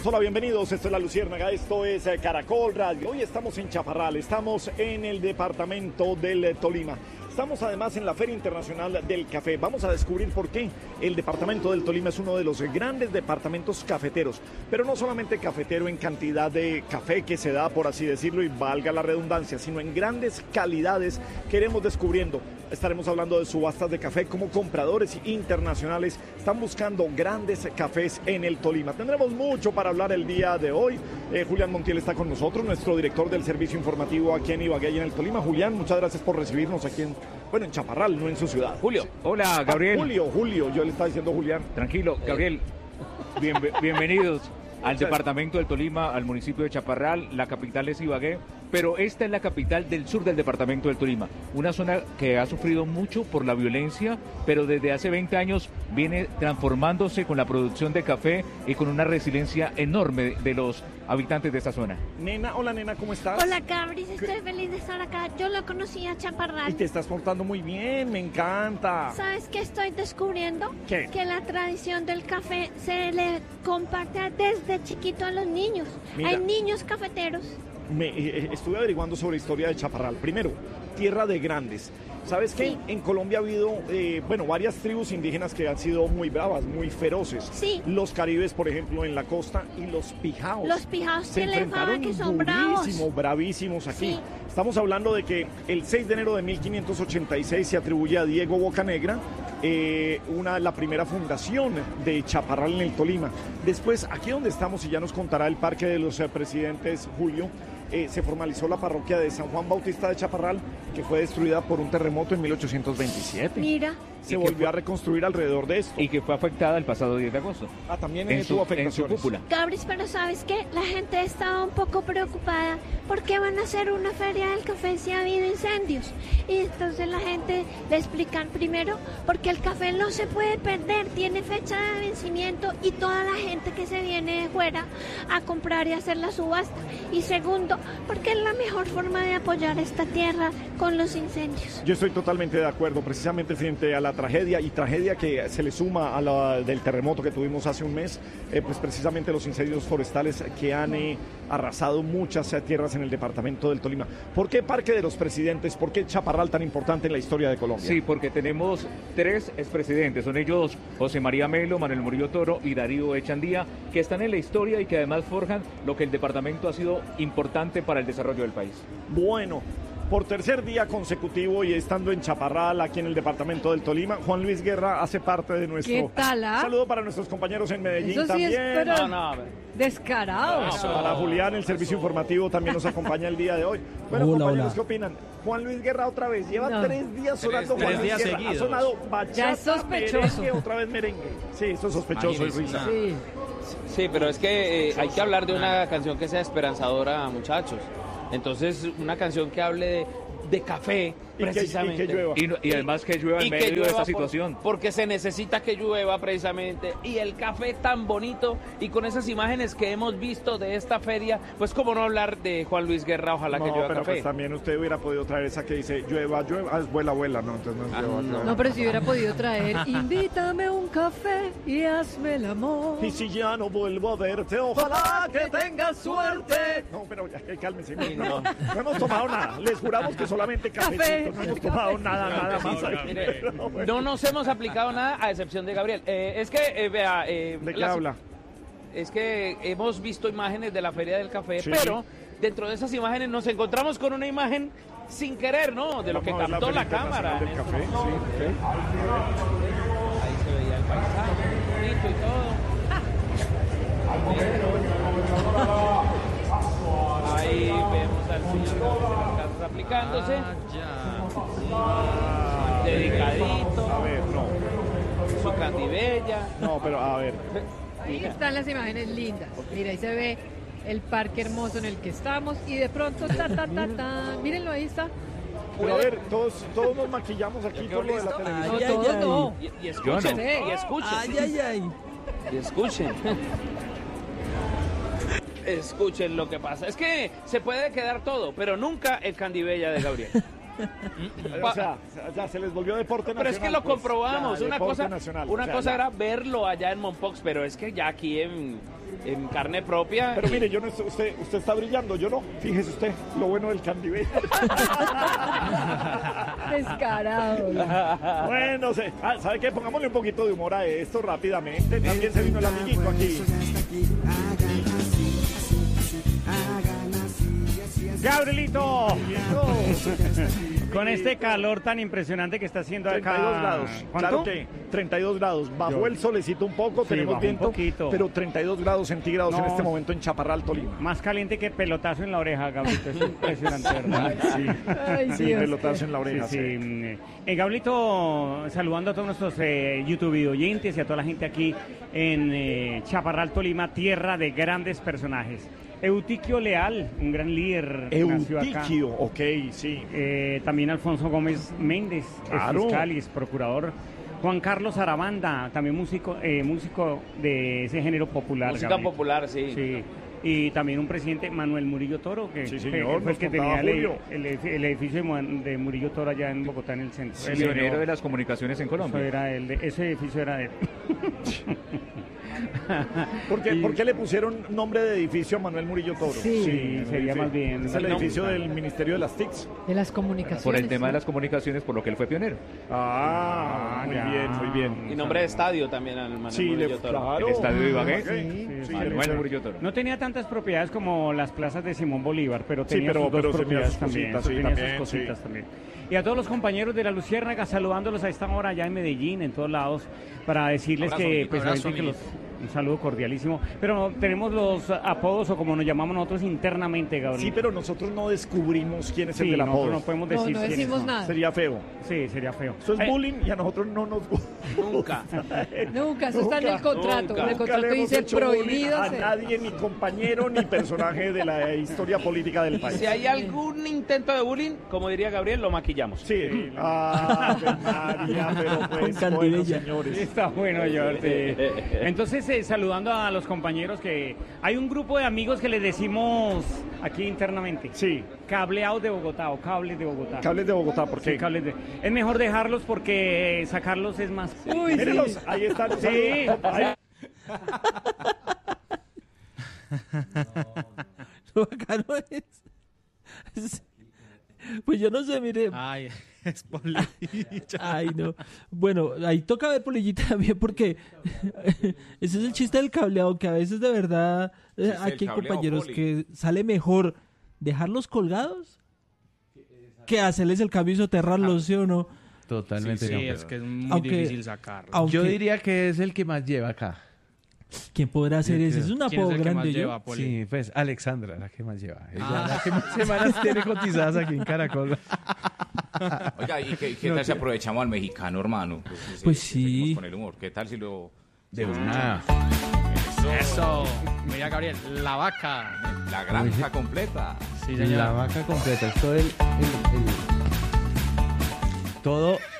Hola, bienvenidos. Esto es La Luciérnaga, esto es Caracol Radio. Hoy estamos en Chaparral, estamos en el departamento del Tolima. Estamos además en la Feria Internacional del Café. Vamos a descubrir por qué el departamento del Tolima es uno de los grandes departamentos cafeteros, pero no solamente cafetero en cantidad de café que se da, por así decirlo, y valga la redundancia, sino en grandes calidades que iremos descubriendo. Estaremos hablando de subastas de café, como compradores internacionales están buscando grandes cafés en el Tolima. Tendremos mucho para hablar el día de hoy. Julián Montiel está con nosotros, nuestro director del servicio informativo aquí en Ibagué y en el Tolima. Julián, muchas gracias por recibirnos aquí en Chaparral, no en su ciudad. Julio. Hola, Gabriel. Julio, yo le estaba diciendo Julián. Tranquilo, Gabriel. Bienvenidos al departamento del Tolima, al municipio de Chaparral. La capital es Ibagué, pero esta es la capital del sur del departamento del Tolima. Una zona que ha sufrido mucho por la violencia, pero desde hace 20 años viene transformándose con la producción de café y con una resiliencia enorme de los habitantes de esta zona. Nena, hola nena, ¿cómo estás? Hola Cabris, estoy feliz de estar acá. Yo lo conocí a Chaparral. Y te estás portando muy bien, me encanta. ¿Sabes qué estoy descubriendo? ¿Qué? Que la tradición del café se le comparte desde chiquito a los niños. Mira. Hay niños cafeteros. Estuve averiguando sobre la historia de Chaparral. Primero, tierra de grandes. ¿Sabes qué? Sí. En Colombia ha habido, varias tribus indígenas que han sido muy bravas, muy feroces. Sí. Los caribes, por ejemplo, en la costa, y los pijaos. Los pijaos se tienen fama enfrentaron que son bravos. bravísimos aquí. Sí. Estamos hablando de que el 6 de enero de 1586 se atribuye a Diego Bocanegra la primera fundación de Chaparral en el Tolima. Después, aquí donde estamos, y ya nos contará el Parque de los Presidentes, Julio, se formalizó la parroquia de San Juan Bautista de Chaparral, que fue destruida por un terremoto en 1827. Mira. Se volvió a reconstruir alrededor de esto. Y que fue afectada el pasado 10 de agosto. También tuvo tuvo afectaciones. En su cúpula. Cabris, pero ¿sabes qué? La gente estaba un poco preocupada porque van a hacer una feria del café si ha habido incendios. Y entonces la gente le explican primero porque el café no se puede perder, tiene fecha de vencimiento y toda la gente que se viene de fuera a comprar y hacer la subasta. Y segundo, porque es la mejor forma de apoyar esta tierra con los incendios. Yo estoy totalmente de acuerdo, precisamente frente a la tragedia que se le suma a la del terremoto que tuvimos hace un mes, pues precisamente los incendios forestales que han arrasado muchas tierras en el departamento del Tolima. ¿Por qué Parque de los Presidentes? ¿Por qué Chaparral tan importante en la historia de Colombia? Sí, porque tenemos 3 expresidentes, son ellos José María Melo, Manuel Murillo Toro y Darío Echandía, que están en la historia y que además forjan lo que el departamento ha sido importante para el desarrollo del país. Bueno, por tercer día consecutivo y estando en Chaparral, aquí en el departamento del Tolima, Juan Luis Guerra hace parte de nuestro... ¿Qué tal, ah? Saludo para nuestros compañeros en Medellín Eso sí también. es, pero descarado. Para Julián, el servicio informativo también nos acompaña el día de hoy. Bueno, compañeros, ¿qué opinan? Juan Luis Guerra otra vez, lleva 3 días sonando Juan Luis Guerra. seguidos. Ha sonado bachata, Ya es sospechoso. merengue, otra vez merengue. Sí, esto es sospechoso, Risa. Sí. Sí, pero es que hay que hablar de una canción que sea esperanzadora, muchachos. Entonces, una canción que hable de café, precisamente. Y que llueva. Y además que llueva en Y que medio de llueva esta situación. porque se necesita que llueva precisamente. Y el café tan bonito. Y con esas imágenes que hemos visto de esta feria, pues cómo no hablar de Juan Luis Guerra, ojalá que llueva pero café. pues también usted hubiera podido traer esa que dice llueva, es vuela, no, entonces no es llueva, llueva. No, pero si hubiera podido traer, invítame un café y hazme el amor. Y si ya no vuelvo a verte, ojalá que tengas suerte. No, pero ya, cálmense. No hemos tomado nada. Les juramos que solamente cafecito. No hemos tomado nada más. Mire, no nos hemos aplicado nada a excepción de Gabriel. Es que, vea... ¿De qué habla? Es que hemos visto imágenes de la Feria del Café, Sí. pero dentro de esas imágenes nos encontramos con una imagen sin querer, ¿no? De lo que Vamos a ver captó la Feria cámara. Internacional del Café, sí, Ahí se veía el paisaje bonito y todo. Ahí vemos al señor de las casas aplicándose. Dedicadito. A ver, no. Su candibella. No, pero a ver. Ahí están las imágenes lindas. Mira, ahí se ve el parque hermoso en el que estamos y de pronto, mírenlo, ahí está. Pero a ver, todos nos maquillamos aquí por lo de la televisión. No, todos no. Y escuchen, no. y escuchen. Y escuchen. Escuchen lo que pasa. Es que se puede quedar todo, pero nunca el candibella de Gabriel. O sea, ya se les volvió deporte nacional. Pero es que lo pues, comprobamos. ya, Una deporte cosa, nacional. una O sea, cosa ya. era verlo allá en Mompox, pero es que ya aquí en carne propia. Pero mire, yo no estoy, usted está brillando, yo no. Fíjese usted, lo bueno del Candibé. Descarado. Bueno, ¿sabe qué? Pongámosle un poquito de humor a esto rápidamente. También se vino el amiguito aquí. Gabrielito, con este calor tan impresionante que está haciendo acá. 32 grados. ¿Cuánto? Claro que 32 grados. Bajó el solecito un poco, Sí, tenemos bajó un viento, poquito. pero 32 grados centígrados en No. este momento en Chaparral, Tolima. Más caliente que pelotazo en la oreja, Gabrielito. Es impresionante, ¿verdad? Sí. Ay, Sí, Dios. pelotazo en la oreja. Sí, sí. Gabrielito, saludando a todos nuestros YouTube oyentes y a toda la gente aquí en Chaparral, Tolima, tierra de grandes personajes. Eutiquio Leal, un gran líder, nació acá. Eutiquio, ok, sí. También Alfonso Gómez Méndez, Claro. es fiscal y es procurador. Juan Carlos Arabanda, también músico de ese género popular. Música Gabriel. popular, sí. Sí. Y también un presidente, Manuel Murillo Toro, que Sí, que señor, fue el que nos tenía contaba Julio. el edificio de Murillo Toro allá en Bogotá, en el centro. Él Pionero heredó. de las comunicaciones en Eso Colombia. era ese edificio era de él. ¿Por qué le pusieron nombre de edificio a Manuel Murillo Toro? Sí, sería más bien. Es el edificio del Ministerio de las TICs. De las comunicaciones. Por el tema de sí. las comunicaciones, por lo que él fue pionero. Muy ya. bien, muy bien. Y nombre de estadio también al Manuel Sí, Murillo Toro. claro. El estadio de Ibagué. Sí, Manuel Murillo Toro. No tenía tantas propiedades como las plazas de Simón Bolívar, pero Sí, tenía pero sus dos tenía propiedades sus también. cositas, sí, tenía también, sus cositas sí. también. Y a todos los compañeros de la Luciérnaga, saludándolos a esta hora allá en Medellín, en todos lados, para decirles Abrazo, que, Nico, pues, abrazo, obviamente que un saludo cordialísimo. Pero tenemos los apodos, o como nos llamamos nosotros internamente, Gabriel. Sí, pero nosotros no descubrimos quién es el Sí, del nosotros apodo. no podemos No, decir no quiénes decimos son. nada. Sería feo. Sí, sería feo. Eso es bullying y a nosotros no nos gusta. Nunca. Nunca, eso está en el contrato. nunca. En el Nunca contrato le hemos dice hecho bullying prohibido. a nadie, ni compañero, ni personaje de la historia política del país. Si hay algún intento de bullying, como diría Gabriel, lo maquillamos. Sí. María, pero pues, Con bueno, Candibella. señores. Está bueno, George. Entonces, saludando a los compañeros, que hay un grupo de amigos que les decimos aquí internamente. Sí, Cableados de Bogotá o cables de Bogotá. cables de Bogotá, ¿por Sí, qué? es mejor dejarlos porque sacarlos es más. Uy, Mírenlos, ahí están. Sí. Ahí- Lo bacano es- Pues yo no sé, mire. Ay, es polilla. Ay, no. Bueno, ahí toca ver polillita también porque ese es el chiste del cableado, que a veces de verdad aquí hay compañeros que sale mejor dejarlos colgados que hacerles el cambio y soterrarlos, ¿sí o no? Totalmente. Sí, no, sí, pero es que es muy aunque- difícil sacarlo. aunque- Yo diría que es el que más lleva acá. ¿Quién podrá hacer Yo ese? creo. Es un ¿Quién apodo es el que más grande, yo. lleva, Poli? Sí. Sí, pues Alexandra, la que más lleva. Ella la que más semanas tiene cotizadas aquí en Caracol. Oiga, ¿y qué tal si aprovechamos al mexicano, hermano? Pues seguimos sí. con el humor. ¿Qué tal si lo... De una. Eso. Mira, Gabriel, la vaca. La granja completa. Sí, señor. La vaca completa, es todo